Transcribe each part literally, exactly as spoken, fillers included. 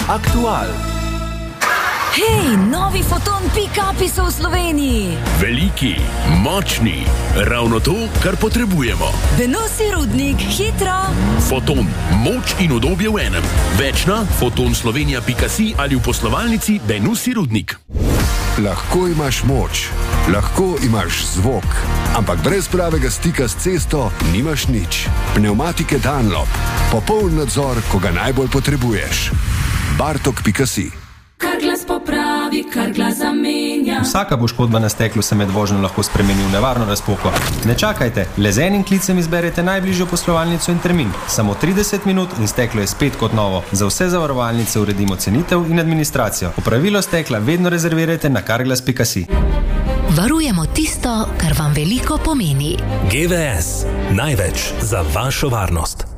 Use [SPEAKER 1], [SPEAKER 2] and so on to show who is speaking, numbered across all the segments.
[SPEAKER 1] Aktual.
[SPEAKER 2] Hej, novi Foton pick-upi so v Sloveniji.
[SPEAKER 3] Veliki, močni, ravno to, kar potrebujemo.
[SPEAKER 2] Benusi Rudnik, hitro.
[SPEAKER 3] Foton, moč in udobje v enem. Več na foton slovenija pika si ali v poslovalnici Benusi Rudnik.
[SPEAKER 4] Lahko imaš moč, lahko imaš zvok, ampak brez pravega stika s cesto nimaš nič. Pneumatike Dunlop. Popoln nadzor, ko ga najbolj potrebuješ. Bartok pika si.
[SPEAKER 5] Kar glas popravi, kar glas zamenja.
[SPEAKER 6] Vsaka poškodba na steklu se med vožnjo lahko spremeni v nevarno razpoko. Ne čakajte, le z enim klicem izberete najbližjo poslovalnico in termin. Samo trideset minut in steklo je spet kot novo. Za vse zavarovalnice uredimo cenitev in administracijo. Opravilo stekla vedno rezervirajte na karglas pika si.
[SPEAKER 7] Varujemo tisto, kar vam veliko pomeni.
[SPEAKER 8] G V S. Največ za vašo varnost.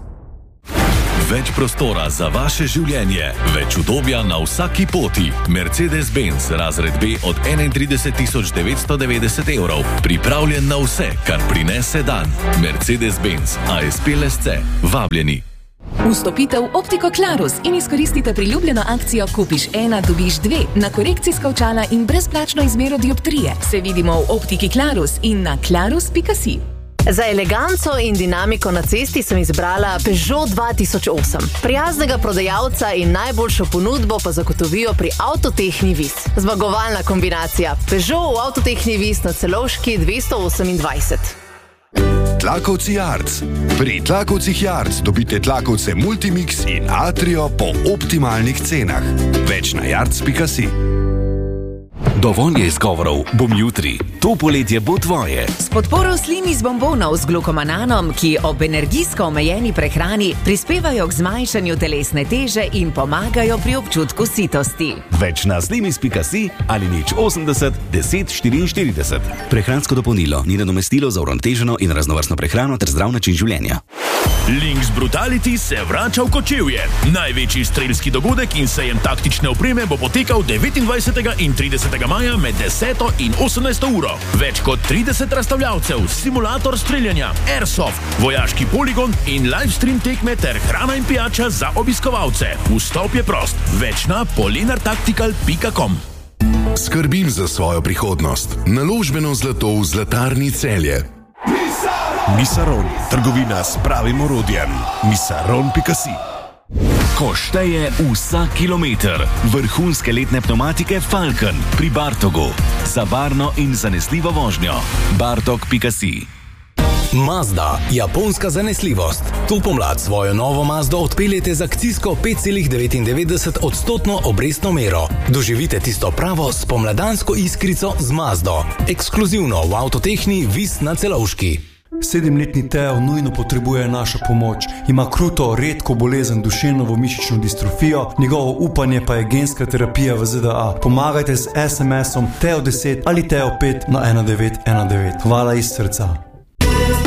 [SPEAKER 9] Več prostora za vaše življenje, več udobja na vsaki poti. Mercedes-Benz razred B od enaintrideset tisoč devetsto devetdeset evrov. Pripravljen na vse, kar prinese dan. Mercedes-Benz A S P L S C. Vabljeni.
[SPEAKER 10] Vstopite v Optiko Klarus in izkoristite priljubljeno akcijo Kupiš ena, dobiš dve na korekcijska očala in brezplačno izmero dioptrije. Se vidimo v Optiki Klarus in na klarus pika si.
[SPEAKER 11] Za eleganco in dinamiko na cesti sem izbrala Peugeot dva tisoč osem. Prijaznega prodajalca in najboljšo ponudbo pa zagotovijo pri Avtotehni Vis. Zmagovalna kombinacija. Peugeot v Avtotehni Vis na Celovški dvesto osemindvajset.
[SPEAKER 4] Tlakovci Jarc. Pri Tlakovcih Jarc dobite tlakovce Multimix in Atrio po optimalnih cenah. Več na jarc pika si.
[SPEAKER 9] Dovolj je izgovorov, bom jutri. To poletje bo tvoje.
[SPEAKER 2] S podporo Slimis bombonov z glukomananom, ki ob energijsko omejeni prehrani prispevajo k zmanjšanju telesne teže in pomagajo pri občutku sitosti.
[SPEAKER 9] Več na slimis pika si ali nič osemdeset deset štiriinštirideset.
[SPEAKER 12] Prehransko dopolnilo ni nadomestilo za uravnoteženo in raznovrstno prehrano ter zdrav način življenja.
[SPEAKER 3] Lynx Brutality se vrača v Kočevje. Največji strelski dogodek in sejem taktične opreme bo potekal devetindvajsetega in tridesetega maja med deseto in osemnajsto uro. Več kot trideset razstavljavcev, simulator streljanja, airsoft, vojaški poligon in livestream tekme ter hrana in pijača za obiskovalce. Vstop je prost. Več na polenartactical pika com.
[SPEAKER 4] Skrbim za svojo prihodnost. Naložbeno zlato v Zlatarni Celje.
[SPEAKER 9] Misaron, trgovina s pravim orodjem. misaron pika si. Ko šteje vsak kilometer. Vrhunske letne pneumatike Falcon pri Bartogu. Za varno in zanesljivo vožnjo. bartok pika si.
[SPEAKER 8] Mazda, japonska zanesljivost. To pomlad svojo novo Mazdo odpeljete z akcijsko pet celih devetindevetdeset odstotno obrestno mero. Doživite tisto pravo spomladansko iskrico z Mazdo. Ekskluzivno v Avtotehni Vis na Celovški.
[SPEAKER 13] Sedemletni Teo nujno potrebuje našo pomoč. Ima kruto, redko bolezen duševno mišično distrofijo, njegovo upanje pa je genska terapija v Z D A. Pomagajte z es em esom Teo deset ali Teo pet na ena devet ena devet. Hvala iz srca.